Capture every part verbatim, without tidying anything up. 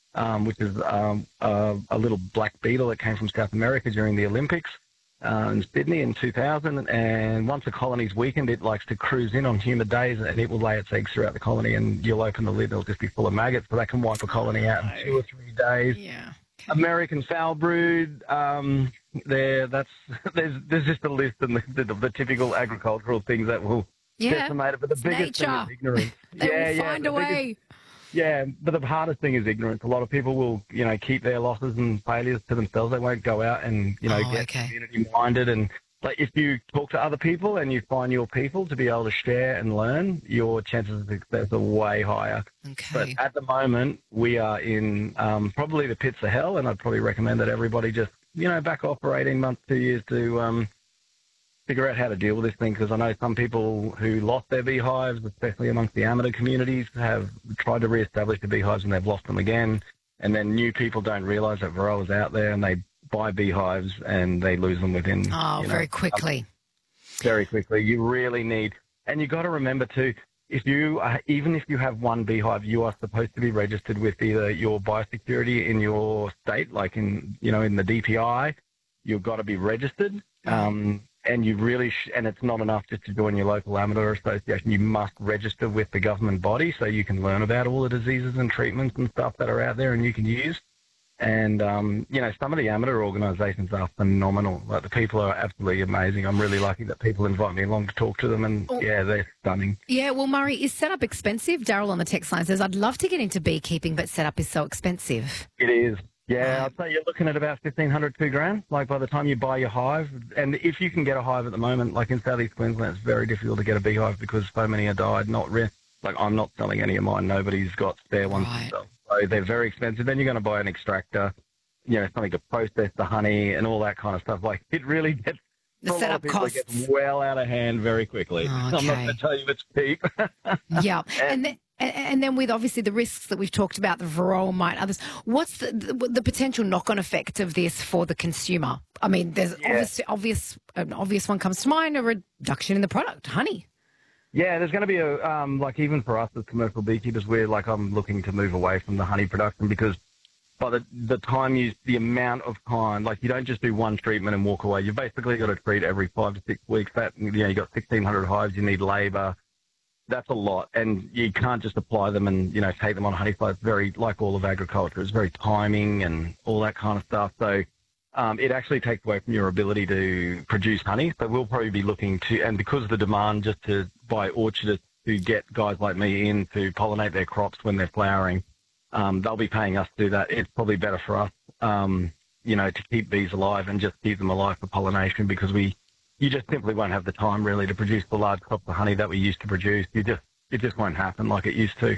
um, which is um, a, a little black beetle that came from South America during the Olympics uh, in Sydney in two thousand. And once a colony's weakened, it likes to cruise in on humid days, and it will lay its eggs throughout the colony, and you'll open the lid, and it'll just be full of maggots, so that can wipe a colony out in two or three days. Yeah. Okay. American foul brood, um, there. That's there's there's just a list of the, the, the typical agricultural things that will Yeah. decimate it. But the It's biggest nature. thing is ignorance. They yeah, will yeah, find the a way. biggest- yeah, but the hardest thing is ignorance. A lot of people will, you know, keep their losses and failures to themselves. They won't go out and, you know, Oh, get okay. community-minded. And like, if you talk to other people and you find your people to be able to share and learn, your chances of success are way higher. Okay. But at the moment, we are in um, probably the pits of hell, and I'd probably recommend that everybody just, you know, back off for eighteen months, two years to um, figure out how to deal with this thing, because I know some people who lost their beehives, especially amongst the amateur communities, have tried to re-establish the beehives and they've lost them again. And then new people don't realise that Varroa's out there, and they buy beehives and they lose them within Oh, you know, very quickly. very quickly. You really need, and you got to remember too, if you uh, even if you have one beehive, you are supposed to be registered with either your biosecurity in your state, like in you know in the D P I. You've got to be registered, um, and you really sh- and it's not enough just to join your local amateur association. You must register with the government body so you can learn about all the diseases and treatments and stuff that are out there and you can use. And, um, you know, some of the amateur organisations are phenomenal. Like, the people are absolutely amazing. I'm really lucky that people invite me along to talk to them, and, Oh. yeah, they're stunning. Yeah, well, Murray, is setup expensive? Daryl on the text line says, I'd love to get into beekeeping, but setup is so expensive. It is. Yeah, Right. I'd say you're looking at about fifteen hundred, two grand, like, by the time you buy your hive. And if you can get a hive at the moment, like in South East Queensland, it's very difficult to get a beehive because so many are died, not re- Like, I'm not selling any of mine. Nobody's got spare ones Right. to sell. So they're very expensive. Then you're going to buy an extractor, you know, something to process the honey and all that kind of stuff. Like, it really gets, The for a lot of setup people, it costs. gets well out of hand very quickly. I'm not Okay. going to tell you it's cheap. Yeah. And then, and- and then with obviously the risks that we've talked about, the varroa mite, others, what's the, the, the potential knock-on effect of this for the consumer? I mean, there's Yeah. obvious, obvious, an obvious one comes to mind, a reduction in the product, honey. Yeah, there's going to be a, um, like, even for us as commercial beekeepers, we're like, I'm looking to move away from the honey production because by the, the time you, the amount of time, like, you don't just do one treatment and walk away. You've basically got to treat every five to six weeks. That, you know, you got sixteen hundred hives, you need labour. That's a lot. And you can't just apply them and, you know, take them on honey fly. It's very, like all of agriculture, it's very timing and all that kind of stuff. So, Um, it actually takes away from your ability to produce honey. So we'll probably be looking to, and because of the demand just to buy orchardists to get guys like me in to pollinate their crops when they're flowering, um, they'll be paying us to do that. It's probably better for us, um, you know, to keep bees alive and just keep them alive for pollination because we, you just simply won't have the time really to produce the large crops of honey that we used to produce. You just, it just won't happen like it used to.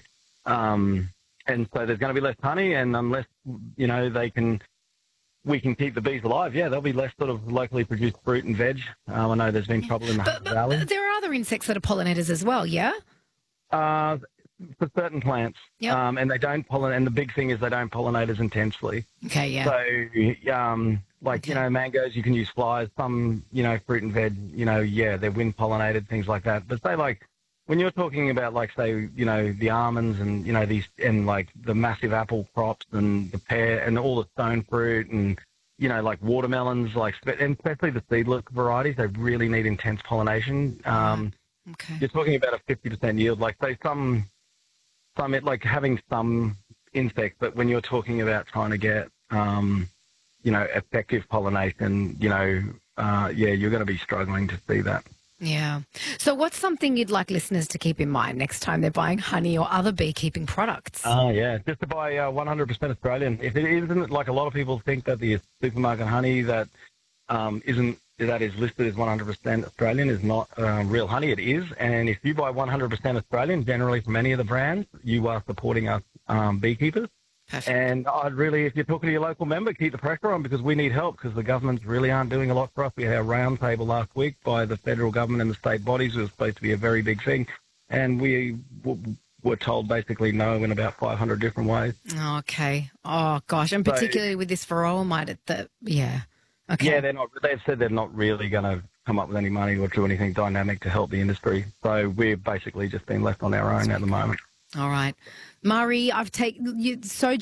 Um, and so there's going to be less honey, and unless, you know, they can, we can keep the bees alive, yeah, there'll be less sort of locally produced fruit and veg. Um, I know there's been trouble in the But, Hunter but, Valley. but there are other insects that are pollinators as well, yeah? Uh, for certain plants, Yep. um, and they don't pollinate, and the big thing is they don't pollinate as intensely. Okay, yeah. So, um, like, you Okay. know, mangoes, you can use flies. Some, you know, fruit and veg, you know, yeah, they're wind pollinated, things like that. But say, like, when you're talking about, like, say, you know, the almonds and, you know, these, and, like, the massive apple crops and the pear and all the stone fruit and, you know, like watermelons, like, spe- and especially the seedless varieties, they really need intense pollination. Um, Okay. You're talking about a fifty percent yield. Like, say, some, some, it, like, having some insects, but when you're talking about trying to get, um, you know, effective pollination, you know, uh, yeah, you're going to be struggling to see that. Yeah. So what's something you'd like listeners to keep in mind next time they're buying honey or other beekeeping products? Oh, yeah, just to buy uh, one hundred percent Australian. If it isn't, like, a lot of people think that the supermarket honey that um, isn't, that is listed as one hundred percent Australian is not uh, real honey. It is. And if you buy one hundred percent Australian, generally from any of the brands, you are supporting us um, beekeepers. Perfect. And I'd really, if you're talking to your local member, keep the pressure on because we need help because the governments really aren't doing a lot for us. We had a round table last week by the federal government and the state bodies. It was supposed to be a very big thing. And we w- were told basically no in about five hundred different ways. Okay. Oh, gosh. And So- particularly with this varroa mite, at the, yeah. Okay. Yeah, they're not, they've said they're not really going to come up with any money or do anything dynamic to help the industry. So we've basically just been left on our own at the moment. All right. Murray, I've taken you so